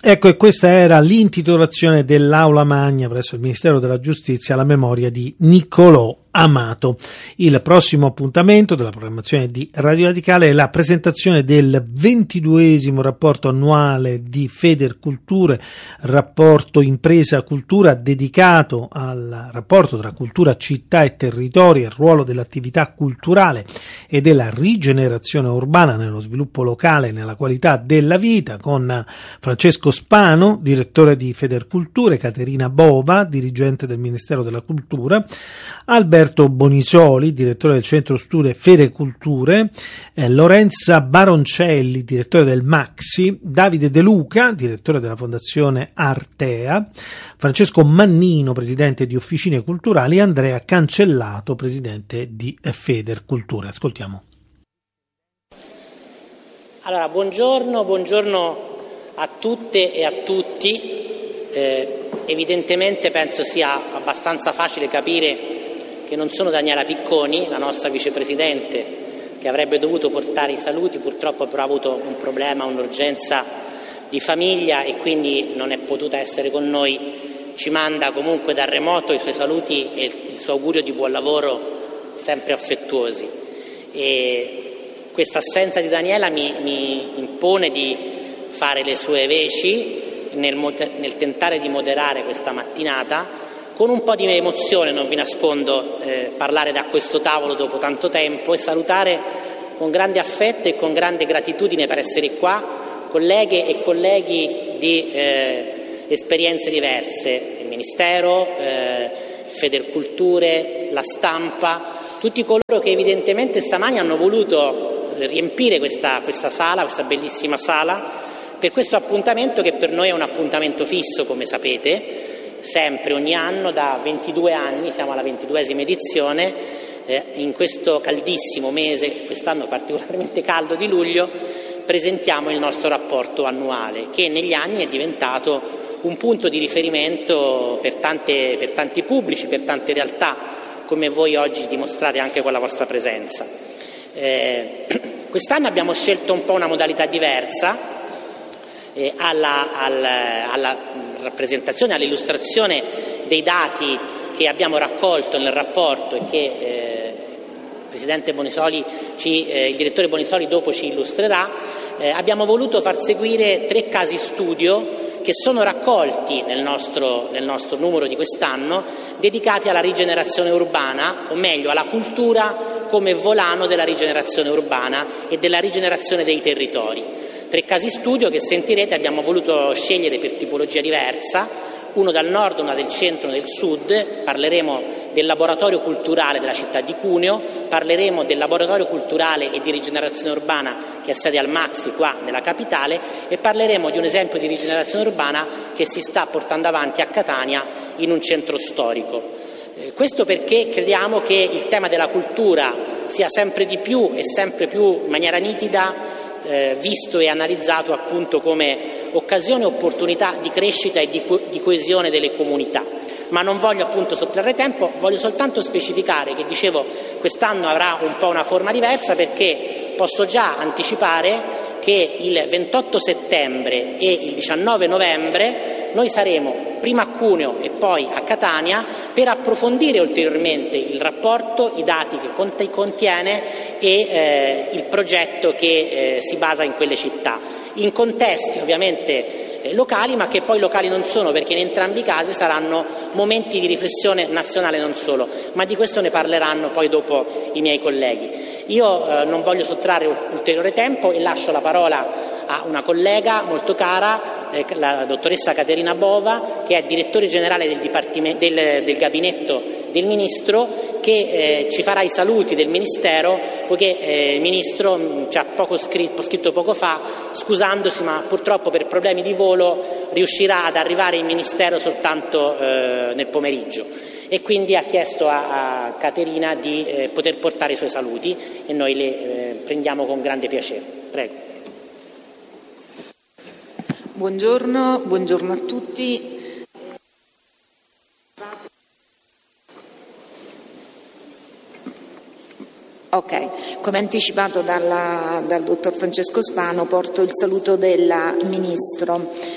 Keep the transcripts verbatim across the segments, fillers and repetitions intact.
Ecco, e questa era l'intitolazione dell'Aula Magna presso il Ministero della Giustizia alla memoria di Niccolò Amato. Il prossimo appuntamento della programmazione di Radio Radicale è la presentazione del ventiduesimo rapporto annuale di Federculture, rapporto impresa cultura dedicato al rapporto tra cultura, città e territori, al ruolo dell'attività culturale e della rigenerazione urbana nello sviluppo locale e nella qualità della vita, con Francesco Spano, direttore di Federculture, Caterina Bova, dirigente del Ministero della Cultura, Alberto Bonisoli, direttore del Centro Studi Federculture, eh, Lorenza Baroncelli, direttore del Maxi, Davide De Luca, direttore della Fondazione Artea, Francesco Mannino, presidente di Officine Culturali, e Andrea Cancellato, presidente di Federculture. Ascoltiamo. Allora, buongiorno, buongiorno a tutte e a tutti. Eh, evidentemente penso sia abbastanza facile capire che non sono Daniela Picconi, la nostra vicepresidente, che avrebbe dovuto portare i saluti, purtroppo però ha avuto un problema, un'urgenza di famiglia e quindi non è potuta essere con noi. Ci manda comunque da remoto i suoi saluti e il suo augurio di buon lavoro sempre affettuosi. E questa assenza di Daniela mi, mi impone di fare le sue veci nel, nel tentare di moderare questa mattinata, con un po' di emozione, non vi nascondo, eh, parlare da questo tavolo dopo tanto tempo e salutare con grande affetto e con grande gratitudine per essere qua colleghe e colleghi di eh, esperienze diverse, il Ministero, eh, Federculture, la stampa, tutti coloro che evidentemente stamani hanno voluto riempire questa, questa sala, questa bellissima sala, per questo appuntamento che per noi è un appuntamento fisso, come sapete, sempre, ogni anno, da ventidue anni, siamo alla ventiduesima edizione, eh, in questo caldissimo mese, quest'anno particolarmente caldo di luglio, presentiamo il nostro rapporto annuale, che negli anni è diventato un punto di riferimento per, tante, per tanti pubblici, per tante realtà, come voi oggi dimostrate anche con la vostra presenza. Eh, quest'anno abbiamo scelto un po' una modalità diversa, eh, alla, alla, alla rappresentazione, all'illustrazione dei dati che abbiamo raccolto nel rapporto e che eh, il Presidente Bonisoli, ci, eh, il direttore Bonisoli dopo ci illustrerà. Eh, abbiamo voluto far seguire tre casi studio che sono raccolti nel nostro, nel nostro numero di quest'anno, dedicati alla rigenerazione urbana, o meglio alla cultura come volano della rigenerazione urbana e della rigenerazione dei territori. Tre casi studio che sentirete abbiamo voluto scegliere per tipologia diversa, uno dal nord, uno del centro, uno del sud. Parleremo del laboratorio culturale della città di Cuneo, parleremo del laboratorio culturale e di rigenerazione urbana che ha sede al Maxi qua nella capitale e parleremo di un esempio di rigenerazione urbana che si sta portando avanti a Catania in un centro storico. Eh, questo perché crediamo che il tema della cultura sia sempre di più e sempre più in maniera nitida Eh, visto e analizzato appunto come occasione e opportunità di crescita e di, co- di coesione delle comunità. Ma non voglio appunto sottrarre tempo, voglio soltanto specificare che, dicevo, quest'anno avrà un po' una forma diversa, perché posso già anticipare che il ventotto settembre e il diciannove novembre noi saremo prima a Cuneo e poi a Catania per approfondire ulteriormente il rapporto, i dati che contiene e eh, il progetto che eh, si basa in quelle città, in contesti ovviamente eh, locali, ma che poi locali non sono, perché in entrambi i casi saranno momenti di riflessione nazionale non solo, ma di questo ne parleranno poi dopo i miei colleghi. Io eh, non voglio sottrarre ulteriore tempo e lascio la parola a una collega molto cara, eh, la dottoressa Caterina Bova, che è direttore generale del, dipartimento, del, del gabinetto del Ministro, che eh, ci farà i saluti del Ministero, poiché eh, il Ministro ci ha poco scritto, scritto poco fa, scusandosi, ma purtroppo per problemi di volo riuscirà ad arrivare in Ministero soltanto eh, nel pomeriggio. E quindi ha chiesto a, a Caterina di eh, poter portare i suoi saluti e noi le eh, prendiamo con grande piacere. Prego. Buongiorno, buongiorno a tutti. Ok, come anticipato dalla, dal dottor Francesco Spano, porto il saluto del Ministro.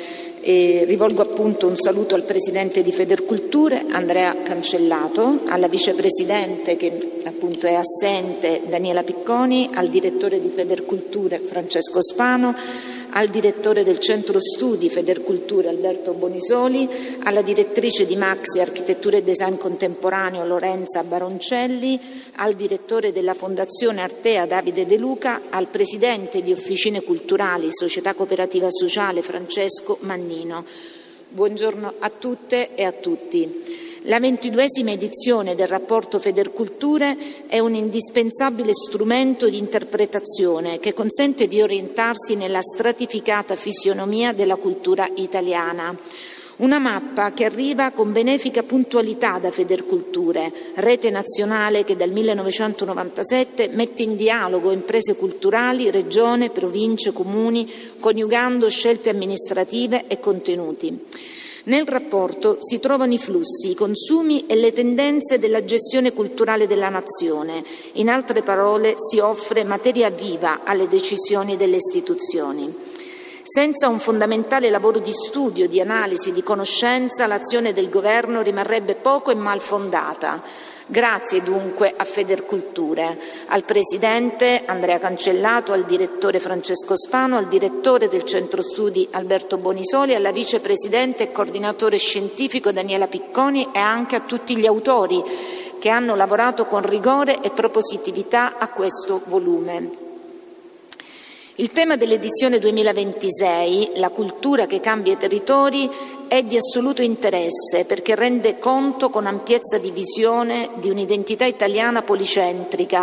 E rivolgo appunto un saluto al Presidente di Federculture, Andrea Cancellato, alla Vicepresidente che appunto è assente, Daniela Picconi, al Direttore di Federculture, Francesco Spano, al Direttore del Centro Studi Federculture, Alberto Bonisoli, alla Direttrice di Maxi Architettura e Design Contemporaneo, Lorenza Baroncelli, al Direttore della Fondazione Artea, Davide De Luca, al Presidente di Officine Culturali, Società Cooperativa Sociale, Francesco Mannino. Buongiorno a tutte e a tutti. La ventiduesima edizione del rapporto Federculture è un indispensabile strumento di interpretazione che consente di orientarsi nella stratificata fisionomia della cultura italiana. Una mappa che arriva con benefica puntualità da Federculture, rete nazionale che dal millenovecentonovantasette mette in dialogo imprese culturali, regione, province, comuni, coniugando scelte amministrative e contenuti. Nel rapporto si trovano i flussi, i consumi e le tendenze della gestione culturale della nazione. In altre parole, si offre materia viva alle decisioni delle istituzioni. Senza un fondamentale lavoro di studio, di analisi, di conoscenza, l'azione del Governo rimarrebbe poco e mal fondata. Grazie dunque a Federculture, al Presidente Andrea Cancellato, al Direttore Francesco Spano, al Direttore del Centro Studi Alberto Bonisoli, alla Vicepresidente e Coordinatore Scientifico Daniela Picconi e anche a tutti gli autori che hanno lavorato con rigore e propositività a questo volume. Il tema dell'edizione duemilaventisei, la cultura che cambia i territori, è di assoluto interesse perché rende conto con ampiezza di visione di un'identità italiana policentrica